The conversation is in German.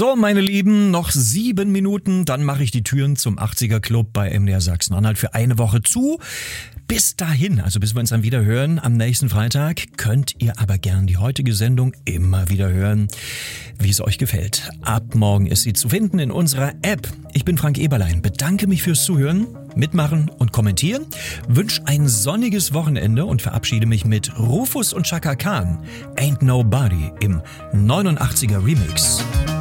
So, meine Lieben, noch 7 Minuten, dann mache ich die Türen zum 80er Club bei MDR Sachsen-Anhalt für eine Woche zu. Bis dahin, also bis wir uns dann wieder hören am nächsten Freitag, könnt ihr aber gern die heutige Sendung immer wieder hören, wie es euch gefällt. Ab morgen ist sie zu finden in unserer App. Ich bin Frank Eberlein, bedanke mich fürs Zuhören, mitmachen und kommentieren, wünsche ein sonniges Wochenende und verabschiede mich mit Rufus und Chaka Khan, Ain't Nobody im 89er Remix.